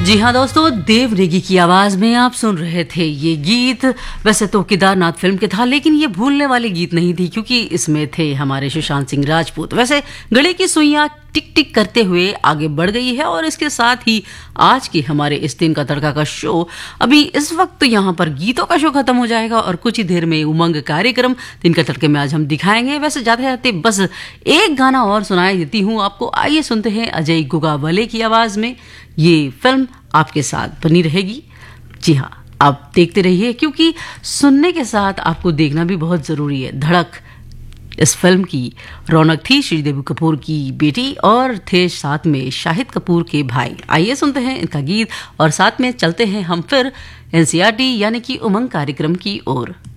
जी हाँ दोस्तों, देव नेगी की आवाज में आप सुन रहे थे ये गीत। वैसे तो केदारनाथ फिल्म के था, लेकिन ये भूलने वाले गीत नहीं थी क्योंकि इसमें थे हमारे सुशांत सिंह राजपूत। वैसे गले की सुइयां टिक टिक करते हुए आगे बढ़ गई है और इसके साथ ही आज के हमारे इस दिन का तड़का का शो अभी इस वक्त यहाँ पर गीतों का शो खत्म हो जाएगा और कुछ ही देर में उमंग कार्यक्रम दिन का तड़के में आज हम दिखाएंगे। वैसे जाते जाते बस एक गाना और सुनाई देती हूँ आपको, आइए सुनते हैं अजय गुगावले की आवाज में। ये फिल्म आपके साथ बनी रहेगी। जी हाँ, आप देखते रहिए क्योंकि सुनने के साथ आपको देखना भी बहुत जरूरी है। धड़क इस फिल्म की रौनक थी श्रीदेवी कपूर की बेटी और थे साथ में शाहिद कपूर के भाई। आइए सुनते हैं इनका गीत और साथ में चलते हैं हम फिर एनसीईआरटी यानी कि उमंग कार्यक्रम की ओर।